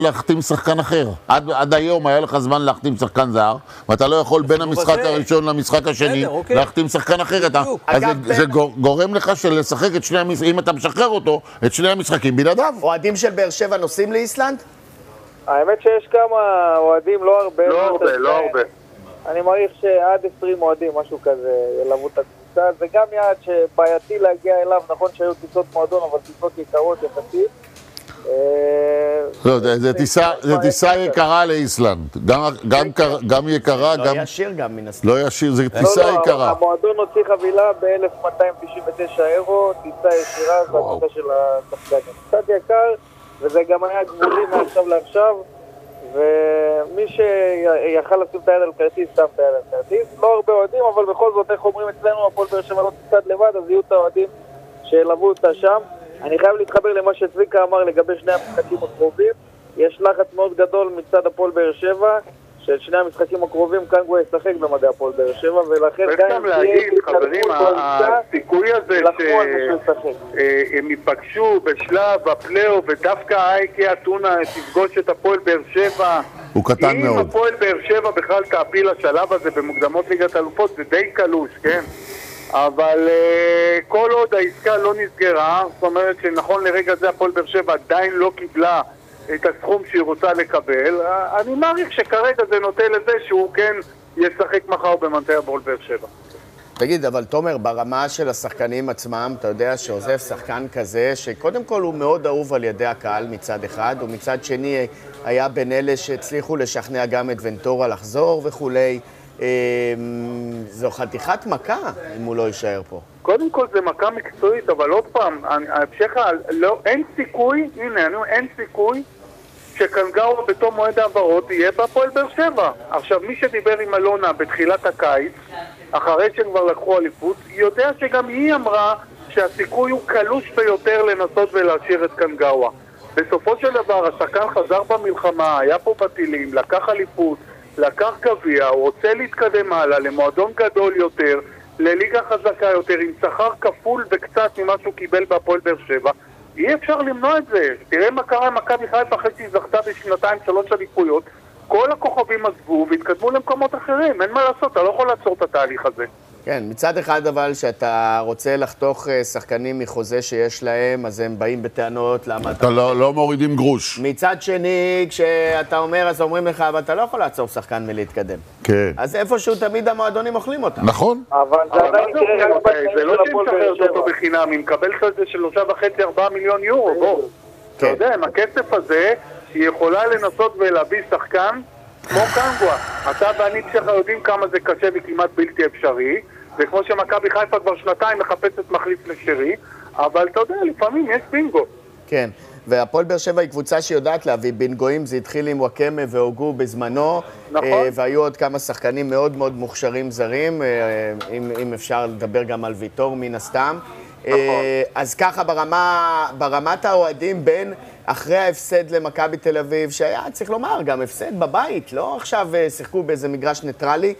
להחתים שחקן אחר. עד היום היה לך זמן להחתים שחקן זר, ואתה לא יכול בין המשחק הראשון למשחק השני להחתים שחקן אחר. אז זה גורם לך לשחק את שני המשחקים, אם אתה משחרר אותו, את שני המשחקים בלעדיו. אוהדים של באר שבע נוסעים לאיסלנד? האמת שיש כמה אוהדים, לא הרבה. לא הרבה. אני מעריך שעד 20 אוהדים, משהו כזה, ילוו את הקבוצה. זה גם יעד שבעייתי להגיע אליו, נכון שהיו טיסות מועדון, אבל טיסות יקרות יחסית. לא, זה טיסה יקרה לאיסלנד. גם יקרה, גם... לא ישיר גם מן הסתם. לא ישיר, זה טיסה יקרה. המועדון הוציא חבילה ב-1299 אירו, טיסה ישירה, זה הטיסה של השחקנים. קצת יקר, וזה גם היה גבולי מעכשיו לעכשיו, ומי שיכל לשים את היד על כרטיס, שם את היד על כרטיס. לא הרבה אוהדים, אבל בכל זאת, איך אומרים אצלנו, הפועל באר שבע לא טיסת לבד, אז יהיו את האוהדים שילוו אותה שם. אני חייב להתחבר למה שצביקה אמר לגבי שני המשחקים הקרובים. יש לחץ מאוד גדול מצד הפועל באר שבע, של שני המשחקים הקרובים קנגווה ישחק במדעי הפועל באר שבע, ולכן גם להגיד, חברים, הסיכוי הזה שהם ייפגשו בשלב הפלייאוף ודווקא אייקי אתונה תפגוש את הפועל באר שבע, הוא קטן מאוד. אם הפועל באר שבע בכלל תעפיל לשלב הזה במוקדמות ליגת האלופות, זה די קלוש, כן? אבל כל עוד העסקה לא נסגרה, זאת אומרת שנכון לרגע זה הפועל באר שבע עדיין לא קיבלה את הסכום שהיא רוצה לקבל, אני מעריך שכרגע זה נוטה לזה שהוא כן ישחק מחר במטה הפועל באר שבע. תגיד, אבל תומר, ברמה של השחקנים עצמם, אתה יודע שעוזב שחקן כזה, שקודם כל הוא מאוד אהוב על ידי הקהל מצד אחד, ומצד שני היה בין אלה שהצליחו לשכנע גם את ונטורה לחזור וכולי. זו חתיכת מכה אם הוא לא יישאר פה. קודם כל זה מכה מקצועית, אבל עוד פעם, אין סיכוי, הנה, אין סיכוי שקנגאווה בתום מועד העברות יהיה בהפועל באר שבע. עכשיו, מי שדיבר עם אלונה בתחילת הקיץ, אחרי שכבר לקחו אליפות, יודע שגם היא אמרה שהסיכוי הוא קלוש ביותר לנסות ולהשאיר את קנגאווה. בסופו של דבר, השחקן חזר במלחמה, היה פה בטילים, לקח אליפות, לקח גביע, הוא רוצה להתקדם הלאה למועדון גדול יותר, לליגה חזקה יותר, עם שכר כפול וקצת ממה שהוא קיבל בהפועל באר שבע. אי אפשר למנוע את זה. תראה מה קרה עם מכבי חיפה אחרי שהיא זכתה ב2-3 אליפויות. כל הכוכבים עזבו והתקדמו למקומות אחרים. אין מה לעשות, אתה לא יכול לעצור את התהליך הזה. כן, מצד אחד אבל שאתה רוצה לחתוך שחקנים מחוזה שיש להם, אז הם באים בטענות למה אתה לא מורידים גרוש. מצד שני, כשאתה אומר, אז אומרים לך, אבל אתה לא יכול לעצור שחקן מלהתקדם. כן. אז איפשהו תמיד המועדונים אוכלים אותם. נכון. אבל זה עדיין יקרה רק זה לא שמשחרר אותו בחינם, אם מקבל כזה של 3.5-4 מיליון יורו, בוא. אתה יודע, עם הכסף הזה, היא יכולה לנסות ולהביא שחקן כמו קנגווה. אתה ואני כשאנחנו יודעים כמה זה קשה וכמעט בלתי אפשרי, וכמו שמכבי חיפה כבר שנתיים מחפשת מחליף לשרי, אבל אתה יודע, לפעמים יש בינגו. כן, והפועל באר שבע היא קבוצה שיודעת להביא בינגואים, זה התחיל עם וואקמה והוגו בזמנו, נכון. והיו עוד כמה שחקנים מאוד מאוד מוכשרים זרים, אם אפשר לדבר גם על ויטור מן הסתם. נכון. אז ככה ברמת האוהדים בין אחרי ההפסד למכבי תל אביב, שהיה צריך לומר גם הפסד בבית, לא עכשיו שיחקו באיזה מגרש ניטרלי,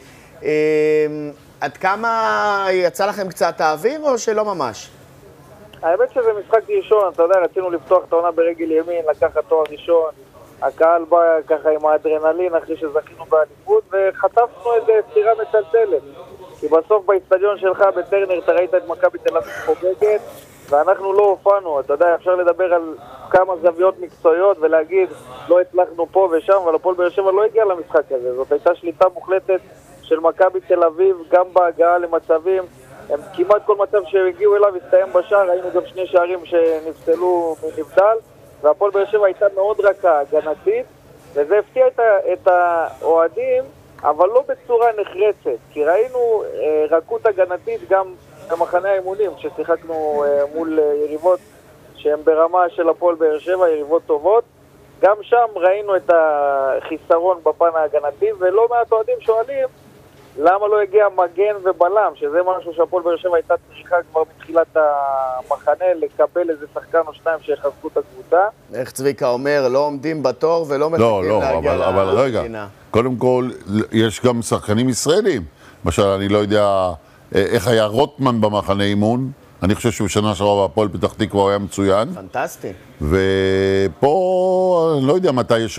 עד כמה יצא לכם קצת האוויר או שלא ממש? האמת שזה משחק ראשון, אתה יודע, רצינו לפתוח את העונה ברגל ימין, לקחת תואר ראשון, הקהל בא ככה עם האדרנלין אחרי שזכינו באליפות, וחטפנו איזה סתירה מצלצלת. כי בסוף באצטדיון שלך בטרנר אתה ראית את מכבי תל אביב חוגגת, ואנחנו לא הופענו. אתה יודע, אפשר לדבר על כמה זוויות מקצועיות ולהגיד לא הצלחנו פה ושם, אבל הפועל באר שבע לא הגיע למשחק הזה. זאת הייתה שליטה מוחלטת של מכבי תל אביב, גם בהגעה למצבים. הם כמעט כל מצב שהגיעו אליו הסתיים בשער, היינו גם שני שערים שנפסלו מנבדל, והפועל באר שבע הייתה מאוד רכה, הגנתית, וזה הפתיע את האוהדים, אבל לא בצורה נחרצת, כי ראינו רכות הגנתית גם במחנה האימונים, כששיחקנו מול יריבות שהן ברמה של הפועל באר שבע, יריבות טובות, גם שם ראינו את החיסרון בפן ההגנתי, ולא מעט אוהדים שואלים, למה לא הגיע מגן ובלם, שזה משהו שהפועל באר שבע הייתה צריכה כבר מתחילת המחנה, לקבל איזה שחקן או שניים שיחזקו את הקבוצה. איך צביקה אומר, לא עומדים בתור ולא מחכים להגיע למדינה. אבל רגע, קודם כל, יש גם שחקנים ישראלים. למשל, אני לא יודע איך היה רוטמן במחנה אימון, אני חושב שבשנה שעברה הפועל פתח תקווה הוא היה מצוין. פנטסטי. ופה, אני לא יודע מתי יש